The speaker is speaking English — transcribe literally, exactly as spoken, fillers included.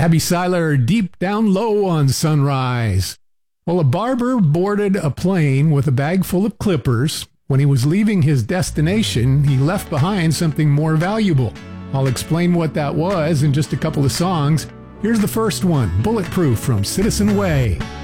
Abby Seiler, Deep Down Low on Sunrise. Well, a barber boarded a plane with a bag full of clippers. When he was leaving his destination, he left behind something more valuable. I'll explain what that was in just a couple of songs. Here's the first one, Bulletproof from Citizen Way.